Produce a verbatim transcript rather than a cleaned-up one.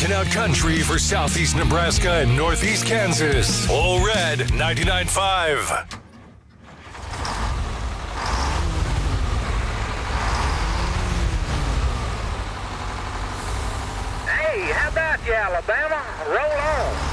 Rocking out country for southeast Nebraska and northeast Kansas. All Red ninety-nine point five. Hey, how about you, Alabama? Roll on.